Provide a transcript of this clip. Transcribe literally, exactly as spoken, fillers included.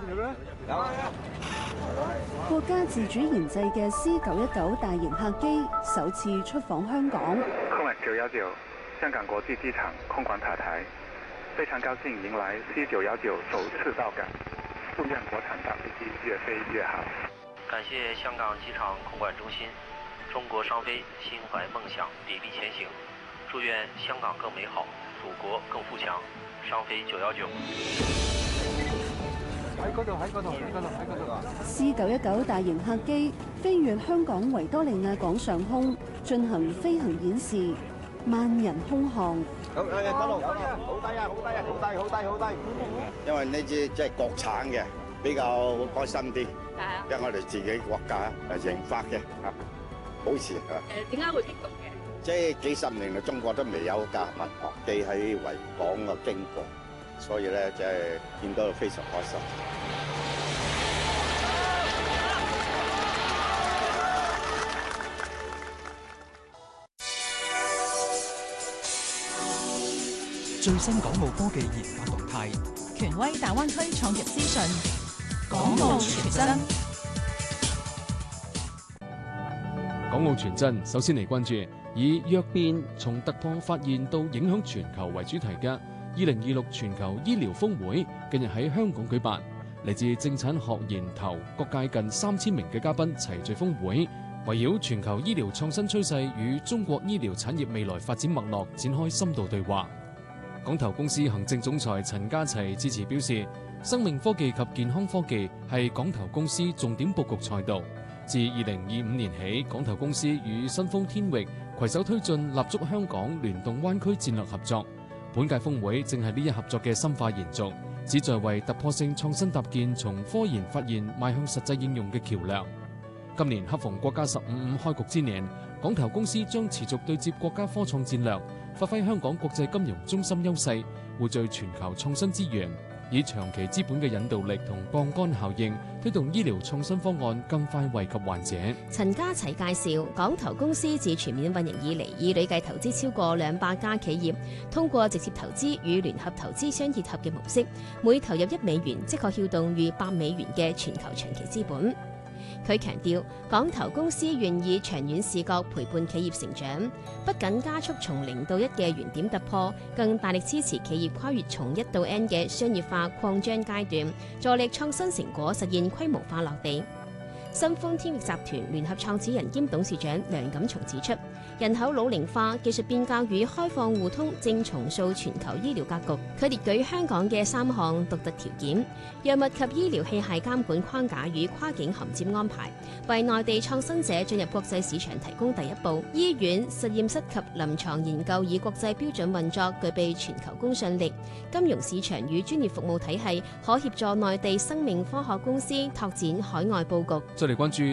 國家自主研製嘅 C 九一九大型客機首次出訪香港。 空管九一九香港國際機場空管塔台，非常高興迎來 C 九一九首次到港，祝願國產大飛機越飛越好。 感謝香港機場空管中心，中國商飛心懷夢想，砥砺前行。祝願香港更美好，祖國更富強。商飛九一九。 喺嗰度，喺嗰度，喺嗰度，喺嗰度。 C 九一九大型客機飛越香港維多利亞港上空，進行飛行演示，萬人空巷。 好，誒，得路，好低啊，好低啊，好低，好低，好低。因為呢支即係國產嘅，比較開心啲。係啊。因為我哋自己國家誒研發嘅嚇，保持嚇。 誒，點解會激動嘅？ 即係幾十年嚟，中國都未有架民航機喺維港嘅經過，所以咧即係見到非常開心。 最新港澳科技研發動態， 權威大灣區創業資訊， 港澳傳真。 港澳傳真首先嚟關注以躍變從突破發現到影響全球為主題嘅二零二六全球醫療峰會，近日喺香港舉辦。嚟自政策學研投各界近三千名嘅嘉賓齊聚峰會，圍繞全球醫療創新趨勢與中國醫療產業未來發展脈絡展開深度對話。港投公司行政總裁陳家齊致辭表示，生命科技及健康科技係港投公司重點佈局賽道。自二零二五年起，港投公司與新豐天域攜手推進立足香港聯動灣區戰略合作。本屆峰會正係呢一合作嘅深化延續，旨在為突破性創新搭建從科研發現邁向實際應用嘅橋樑。今年恰逢國家十五五開局之年，港投公司將持續對接國家科創戰略，發揮香港國際金融中心優勢，匯聚全球創新資源，以長期資本嘅引導力同槓桿效應，推動醫療創新方案更快惠及患者。 陳家齊介紹，港投公司自全面運營以嚟，已累計投資超過兩百家企業，通過直接投資與聯合投資相結合嘅模式，每投入一美元，即可撬動逾百美元嘅全球長期資本。佢強調，港投公司願意長遠視角陪伴企業成長，不僅加速從零到一嘅原點突破，更大力支持企業跨越從一到 N 嘅商業化擴張階段，助力創新成果實現規模化落地。新豐天域集團聯合創始人兼董事長梁錦松指出，人口老齡化、技術變革與開放互通正重塑全球醫療格局。佢列舉香港嘅三項獨特條件：藥物及醫療器械監管框架與跨境銜接安排，為內地創新者進入國際市場提供第一步；醫院、實驗室及臨床研究以國際標準運作，具備全球公信力；金融市場與專業服務體系可協助內地生命科學公司拓展海外佈局。 再嚟關注